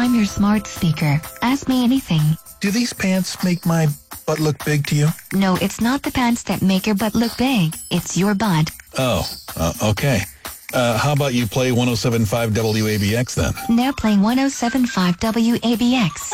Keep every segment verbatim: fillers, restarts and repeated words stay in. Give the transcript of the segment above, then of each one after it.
I'm your smart speaker. Ask me anything. Do these pants make my butt look big to you? No, it's not the pants that make your butt look big. It's your butt. Oh, uh, okay. Uh, how about you play one oh seven point five W A B X then? Now playing one oh seven point five W A B X.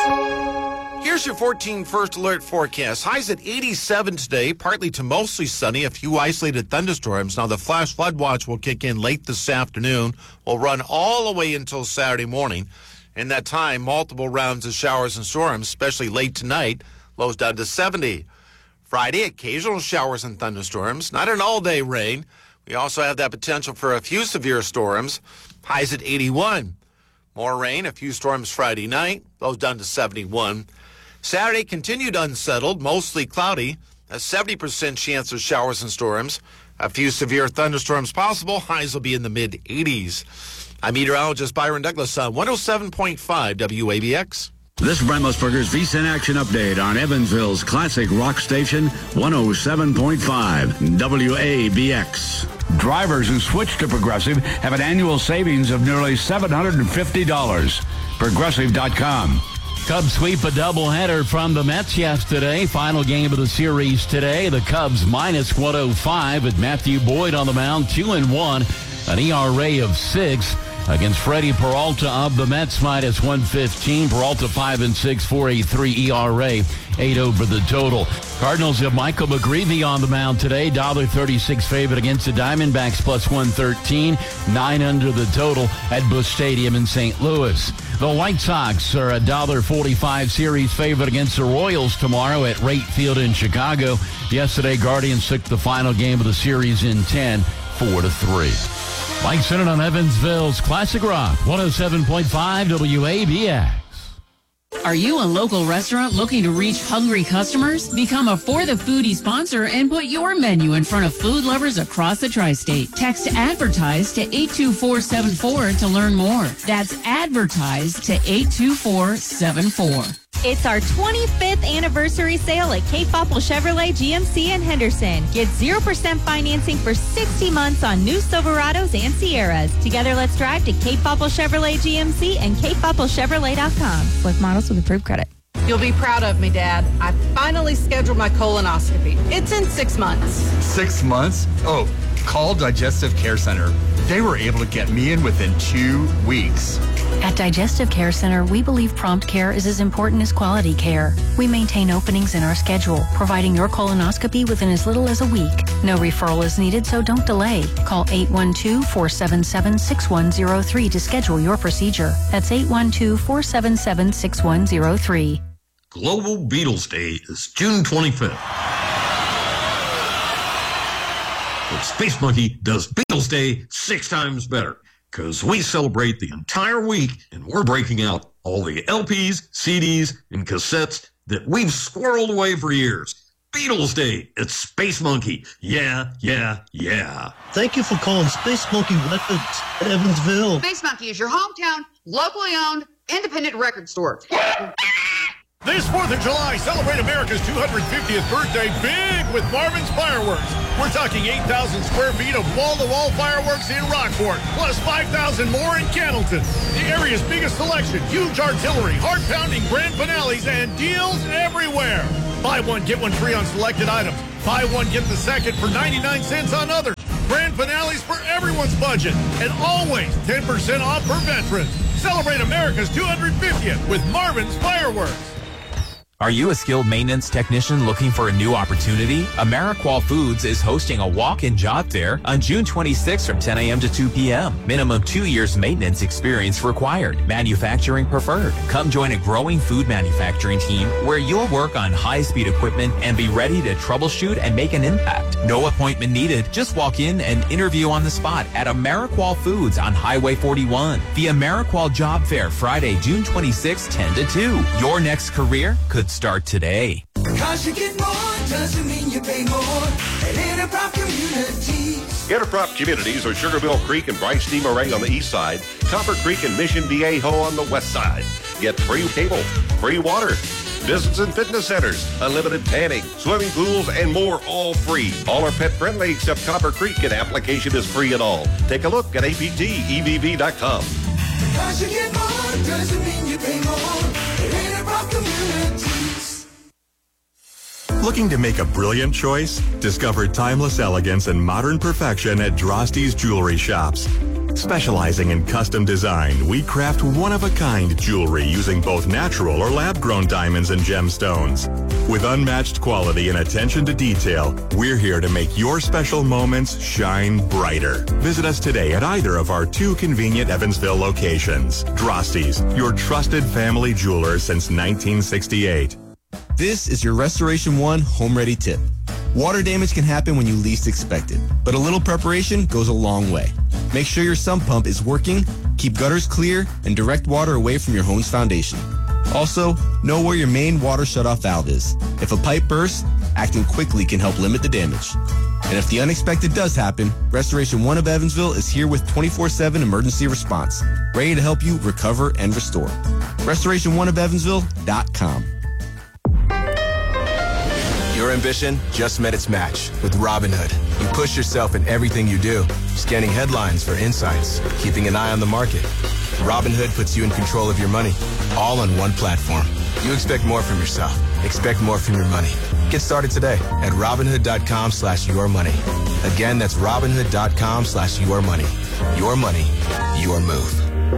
Here's your fourteen First Alert forecast. Highs at eighty-seven today, partly to mostly sunny, a few isolated thunderstorms. Now, the flash flood watch will kick in late this afternoon. Will run all the way until Saturday morning. In that time, multiple rounds of showers and storms, especially late tonight, lows down to seventy. Friday, occasional showers and thunderstorms, not an all-day rain. We also have that potential for a few severe storms. Highs at eighty-one. More rain, a few storms Friday night, lows down to seventy-one. Saturday, continued unsettled, mostly cloudy, a seventy percent chance of showers and storms. A few severe thunderstorms possible. Highs will be in the mid-eighties. I'm meteorologist Byron Douglas on one oh seven point five W A B X. This is Brent Musburger's V S I N Action Update on Evansville's classic rock station, one oh seven point five W A B X. Drivers who switch to Progressive have an annual savings of nearly seven hundred fifty dollars. Progressive dot com. Cubs sweep a doubleheader from the Mets yesterday. Final game of the series today. The Cubs minus one oh five with Matthew Boyd on the mound, two and one, an E R A of six. Against Freddie Peralta of the Mets, minus one fifteen. Peralta five and six, four point eight three E R A, eight over the total. Cardinals have Michael McGreevy on the mound today. one dollar thirty-six favorite against the Diamondbacks, plus one thirteen. Nine under the total at Busch Stadium in Saint Louis. The White Sox are a one dollar forty-five series favorite against the Royals tomorrow at Rate Field in Chicago. Yesterday, Guardians took the final game of the series in ten, four to three. Mike Sennett on Evansville's Classic Rock, one oh seven point five W A B X. Are you a local restaurant looking to reach hungry customers? Become a For the Foodie sponsor and put your menu in front of food lovers across the tri-state. Text ADVERTISE to eight two four seven four to learn more. That's ADVERTISE to eight two four seven four. It's our twenty-fifth anniversary sale at Cape Popple Chevrolet G M C in Henderson. Get zero percent financing for sixty months on new Silverados and Sierras. Together, let's drive to Cape Popple Chevrolet G M C and cape popple chevrolet dot com. Select models with approved credit. You'll be proud of me, Dad. I finally scheduled my colonoscopy. It's in six months. Six months? Oh, call Digestive Care Center. They were able to get me in within two weeks. At Digestive Care Center, we believe prompt care is as important as quality care. We maintain openings in our schedule, providing your colonoscopy within as little as a week. No referral is needed, so don't delay. Call eight one two, four seven seven, six one zero three to schedule your procedure. That's eight one two, four seven seven, six one zero three. Global Beatles Day is June twenty-fifth. But Space Monkey does Beatles Day six times better, because we celebrate the entire week and we're breaking out all the L Ps, C Ds, and cassettes that we've squirreled away for years. Beatles Day at Space Monkey. Yeah, yeah, yeah. Thank you for calling Space Monkey Records at Evansville. Space Monkey is your hometown, locally owned, independent record store. This fourth of July, celebrate America's two hundred fiftieth birthday big with Marvin's Fireworks. We're talking eight thousand square feet of wall-to-wall fireworks in Rockport, plus five thousand more in Cannleton. The area's biggest selection, huge artillery, heart-pounding grand finales, and deals everywhere. Buy one, get one free on selected items. Buy one, get the second for ninety-nine cents on others. Grand finales for everyone's budget. And always ten percent off for veterans. Celebrate America's two hundred fiftieth with Marvin's Fireworks. Are you a skilled maintenance technician looking for a new opportunity? AmeriQual Foods is hosting a walk-in job fair on June twenty-sixth from ten a.m. to two p.m. Minimum two years maintenance experience required. Manufacturing preferred. Come join a growing food manufacturing team where you'll work on high-speed equipment and be ready to troubleshoot and make an impact. No appointment needed. Just walk in and interview on the spot at AmeriQual Foods on Highway forty-one. The AmeriQual Job Fair, Friday, June twenty-sixth, ten to two. Your next career could start today. Because you get more doesn't mean you pay more at Interprop Communities. Interprop Communities are Sugarmill Creek and Bryce D. Murray on the east side, Copper Creek and Mission Viejo on the west side. Get free cable, free water, business and fitness centers, unlimited tanning, swimming pools, and more, all free. All are pet friendly except Copper Creek, and application is free at all. Take a look at A P T E V V dot com. Cause you get more doesn't mean you pay more at Interprop Communities. Looking to make a brilliant choice? Discover timeless elegance and modern perfection at Drosty's Jewelry Shops. Specializing in custom design, we craft one-of-a-kind jewelry using both natural or lab-grown diamonds and gemstones. With unmatched quality and attention to detail, we're here to make your special moments shine brighter. Visit us today at either of our two convenient Evansville locations. Drosty's, your trusted family jeweler since nineteen sixty-eight. This is your Restoration One Home Ready tip. Water damage can happen when you least expect it, but a little preparation goes a long way. Make sure your sump pump is working, keep gutters clear, and direct water away from your home's foundation. Also, know where your main water shutoff valve is. If a pipe bursts, acting quickly can help limit the damage. And if the unexpected does happen, Restoration One of Evansville is here with twenty-four seven emergency response, ready to help you recover and restore. restoration one of evansville dot com. Your ambition just met its match with Robinhood. You push yourself in everything you do, scanning headlines for insights, keeping an eye on the market. Robinhood puts you in control of your money, all on one platform. You expect more from yourself. Expect more from your money. Get started today at Robinhood.com slash your money. Again, that's Robinhood.com slash your money. Your money, your move.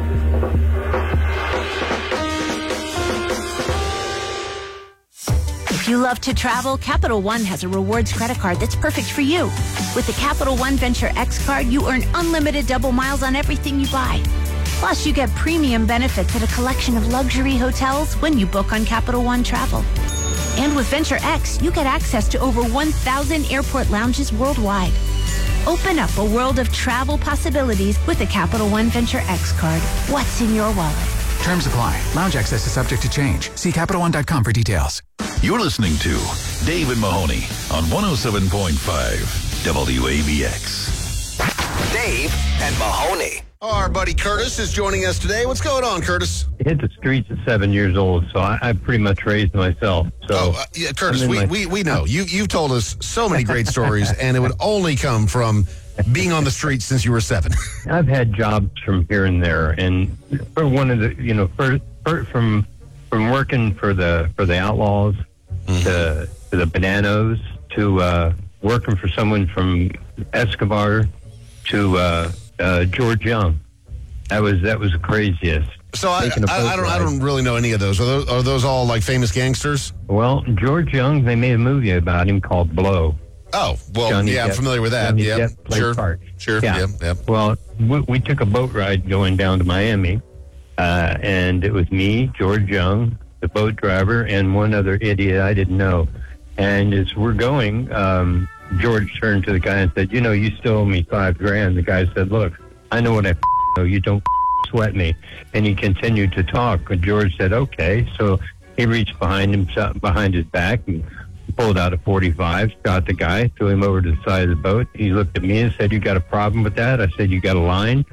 If you love to travel, Capital One has a rewards credit card that's perfect for you. With the Capital One Venture X card, you earn unlimited double miles on everything you buy. Plus, you get premium benefits at a collection of luxury hotels when you book on Capital One Travel. And with Venture X, you get access to over one thousand airport lounges worldwide. Open up a world of travel possibilities with the Capital One Venture X card. What's in your wallet? Terms apply. Lounge access is subject to change. See Capital One dot com for details. You're listening to David Mahoney on one oh seven point five W A B X. Dave and Mahoney. Our buddy Curtis is joining us today. What's going on, Curtis? I hit the streets at seven years old, so I, I pretty much raised myself. So, oh, uh, yeah, Curtis, we, my... we we know. You, you've told us so many great stories, and it would only come from being on the streets since you were seven. I've had jobs from here and there, and for one of the, you know, for, for, from from working for the for the Outlaws mm-hmm. to, to the Bananos to uh, working for someone from Escobar to uh, uh, George Young. That was that was the craziest. So I, I, I don't I don't really know any of those. Are those. Are those all like famous gangsters? Well, George Young, they made a movie about him called Blow. Oh, well, Johnny yeah, Depp, I'm familiar with that. Johnny Yeah, Depp played sure, part. sure, yeah. yeah, yeah. Well, we, we took a boat ride going down to Miami, uh, and it was me, George Young, the boat driver, and one other idiot I didn't know. And as we're going, um, George turned to the guy and said, "You know, you still owe me five grand." The guy said, "Look, I know what I know. You don't sweat me." And he continued to talk. And George said, "Okay." So he reached behind him, behind his back, and pulled out a forty-five, shot the guy, threw him over to the side of the boat. He looked at me and said, "You got a problem with that?" I said, "You got a line?"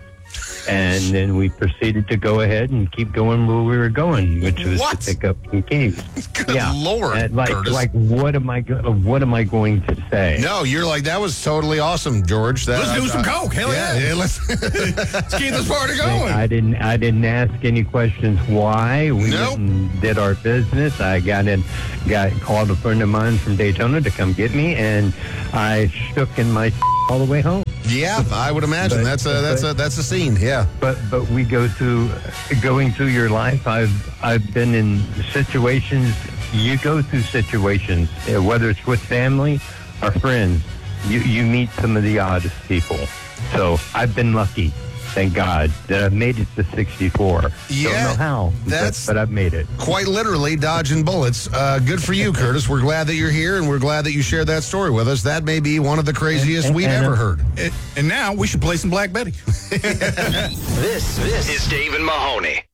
And then we proceeded to go ahead and keep going where we were going, which was what? to pick up some keys. Good yeah. Lord, and like, Curtis. like, what am I, go- what am I going to say? No, you're like, that was totally awesome, George. That, Let's do some coke. Hell yeah. yeah, yeah let's, let's keep this party going. I didn't. I didn't ask any questions. Why? We Nope. went and did our business. I got in, got called a friend of mine from Daytona to come get me, and I shook in my all the way home. Yeah, I would imagine But- that's a that's but- a that's a scene. Yeah. But but we go through going through your life. I've I've been in situations. You go through situations, uh, whether it's with family or friends. You you meet some of the oddest people. So I've been lucky. Thank God that I've made it to sixty-four. Yeah, Don't know how, that's- but, but I've made it. Quite literally dodging bullets. Uh, good for you, Curtis. We're glad that you're here, and we're glad that you shared that story with us. That may be one of the craziest And- we've and, ever uh, heard. And now we should play some Black Betty. This this is Dave and Mahoney.